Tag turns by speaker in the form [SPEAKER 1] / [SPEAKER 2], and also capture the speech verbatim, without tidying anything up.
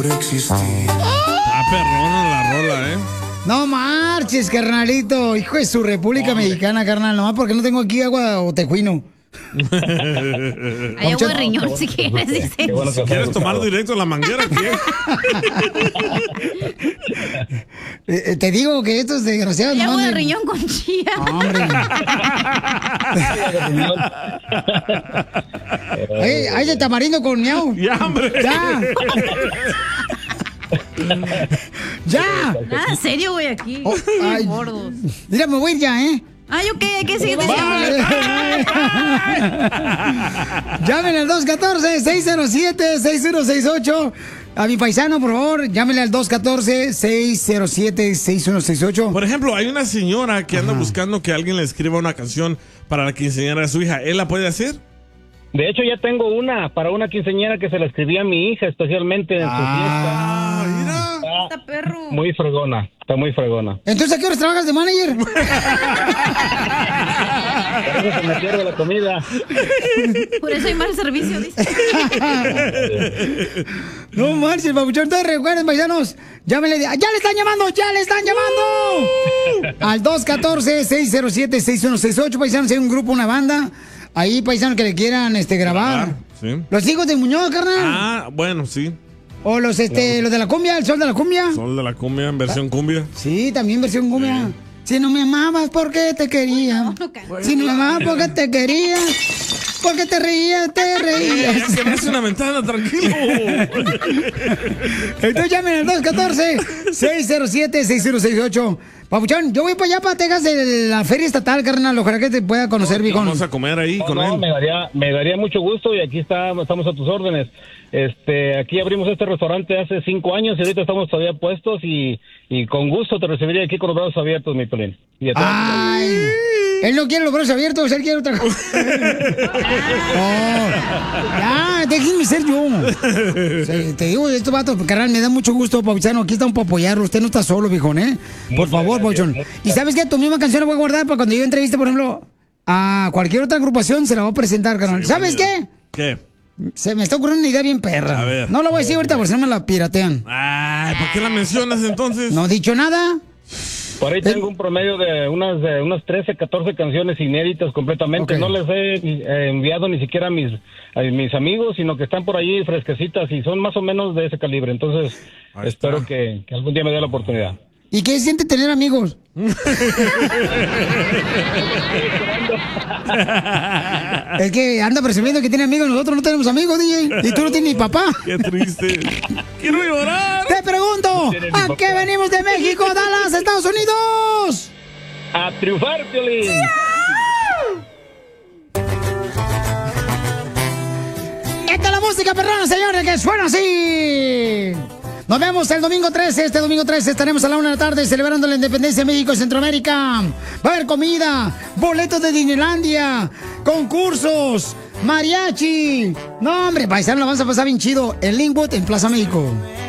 [SPEAKER 1] Ah, perrona la rola, ¿eh?
[SPEAKER 2] No marches, carnalito. Hijo de su República Hombre. Mexicana, carnal. Nomás porque no tengo aquí agua o tejuino.
[SPEAKER 3] Hay agua de riñón si quieres, dice.
[SPEAKER 1] Bueno, si quieres tomar directo la manguera, ¿qué?
[SPEAKER 2] eh, te digo que estos desgraciados...
[SPEAKER 3] Hay
[SPEAKER 2] no
[SPEAKER 3] agua de
[SPEAKER 2] manden...
[SPEAKER 3] riñón con chía.
[SPEAKER 2] Hombre. Hay, hay de tamarindo con miau.
[SPEAKER 1] Ya, hombre.
[SPEAKER 2] Ya. ¡Ya!
[SPEAKER 3] Nada, en serio, güey, aquí.
[SPEAKER 2] Oh, ay,
[SPEAKER 3] gordos.
[SPEAKER 2] Mira, me voy a ir ya, ¿eh?
[SPEAKER 3] Ay, ok, hay que seguir diciendo.
[SPEAKER 2] Llámenle al dos uno cuatro, seis cero siete, seis uno seis ocho. A mi paisano, por favor, llámenle al dos uno cuatro, seis cero siete, seis uno seis ocho.
[SPEAKER 1] Por ejemplo, hay una señora que anda Ajá. buscando que alguien le escriba una canción para la quinceañera de su hija. ¿Él la puede hacer?
[SPEAKER 4] De hecho, ya tengo una para una quinceañera que se la escribí a mi hija, especialmente en su
[SPEAKER 1] ah,
[SPEAKER 4] fiesta.
[SPEAKER 1] Mira.
[SPEAKER 3] Está perro.
[SPEAKER 4] Muy fregona, está muy fregona.
[SPEAKER 2] Entonces, ¿a qué horas trabajas de manager?
[SPEAKER 4] Por eso se me pierde la comida.
[SPEAKER 3] Por eso hay mal servicio, dice.
[SPEAKER 2] No marches, papuchón. Entonces, recuerden, paisanos, llámenle. ¡Ya le están llamando! ¡Ya le están llamando! Al dos uno cuatro, seis cero siete, seis uno seis ocho, paisanos. Hay un grupo, una banda. Ahí, paisanos, que le quieran este, grabar.
[SPEAKER 1] Ah, sí.
[SPEAKER 2] Los hijos de Muñoz, carnal.
[SPEAKER 1] Ah, bueno, sí.
[SPEAKER 2] O los, este, claro. los de la cumbia, el sol de la cumbia.
[SPEAKER 1] Sol de la cumbia, en versión cumbia.
[SPEAKER 2] Sí, también versión cumbia. Sí. Si no me amabas, ¿por qué te quería? No, no, si no me amabas, ¿por qué te quería? Porque te reías, te reías.
[SPEAKER 1] Que me hace una ventana, tranquilo.
[SPEAKER 2] Entonces llamen al dos uno cuatro, seis cero siete, seis uno seis ocho. Papuchón, yo voy para allá, para Texas, de la feria estatal, carnal. Ojalá que te pueda conocer, viejón.
[SPEAKER 1] Vamos a comer ahí
[SPEAKER 4] no,
[SPEAKER 1] con
[SPEAKER 4] no,
[SPEAKER 1] él.
[SPEAKER 4] Me daría, me daría mucho gusto y aquí está, estamos a tus órdenes. Este, aquí abrimos este restaurante hace cinco años y ahorita estamos todavía puestos y, y con gusto te recibiría aquí con los brazos abiertos, mi Pelín.
[SPEAKER 2] Ay, él no quiere los brazos abiertos, él quiere otra cosa. Oh, ya, déjenme ser yo. O sea, te digo, estos vatos, carnal, me da mucho gusto, Papuchano. Aquí estamos para apoyarlo. Usted no está solo, viejón, ¿eh? Por favor, Papuchón. Y sabes qué, tu misma canción la voy a guardar para cuando yo entreviste, por ejemplo, a cualquier otra agrupación, se la voy a presentar, carnal. Sí, ¿sabes qué?
[SPEAKER 1] ¿Qué?
[SPEAKER 2] Se me está ocurriendo una idea bien perra.
[SPEAKER 1] A ver.
[SPEAKER 2] No la voy a decir ahorita porque si no me la piratean.
[SPEAKER 1] Ay, ¿por qué la mencionas entonces?
[SPEAKER 2] No he dicho nada.
[SPEAKER 4] Por ahí tengo un promedio de unas, de unas trece, catorce canciones inéditas completamente. Okay. No les he eh, enviado ni siquiera a mis, a mis amigos, sino que están por ahí fresquecitas y son más o menos de ese calibre. Entonces, ahí espero que, que algún día me dé la oportunidad.
[SPEAKER 2] ¿Y qué siente tener amigos? Es que anda presumiendo que tiene amigos, nosotros no tenemos amigos, D J. Y tú no tienes ni papá.
[SPEAKER 1] Qué triste. Quiero llorar.
[SPEAKER 2] Te pregunto, ¿a qué papá? Venimos de México, Dallas, Estados Unidos?
[SPEAKER 4] A triunfar, Piolín.
[SPEAKER 2] Esta es la música, perrona, señores, que suena así. Nos vemos el domingo trece. Este domingo trece estaremos a la una de la tarde celebrando la independencia de México y Centroamérica. Va a haber comida, boletos de Disneylandia, concursos, mariachi. No, hombre, paisano, lo vamos a pasar bien chido en Linwood, en Plaza México.